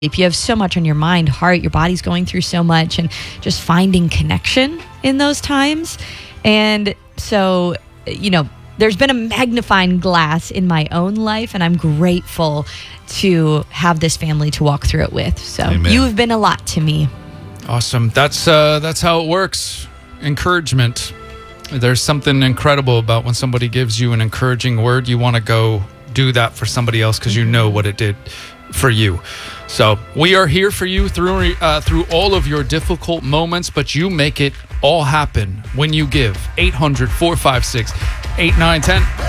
If you have so much on your mind, heart, your body's going through so much, and just finding connection in those times. And so, there's been a magnifying glass in my own life, and I'm grateful to have this family to walk through it with. So Amen. You have been a lot to me. Awesome. That's how it works. Encouragement. There's something incredible about when somebody gives you an encouraging word. You want to go do that for somebody else because you know what it did for you. So we are here for you through all of your difficult moments, but you make it all happen when you give. 800-456-8910.